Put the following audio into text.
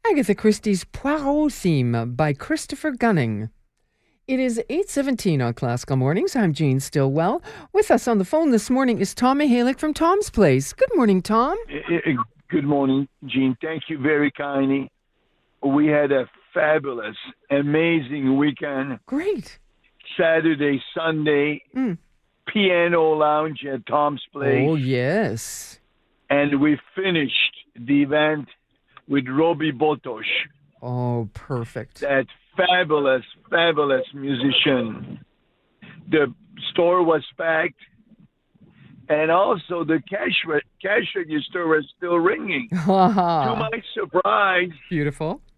Agatha Christie's Poirot theme by Christopher Gunning. It is 8:17 on Classical Mornings. I'm Jean Stillwell. With us on the phone this morning is Tom Mihalik from Tom's Place. Good morning, Tom. Good morning, Jean. Thank you very kindly. We had a fabulous, amazing weekend. Great. Saturday, Sunday, piano lounge at Tom's Place. Oh, yes. And we finished the event with Robbie Botosh. Oh, perfect. That fabulous, fabulous musician. The store was packed. And also the cash register was still ringing. To my surprise, Beautiful.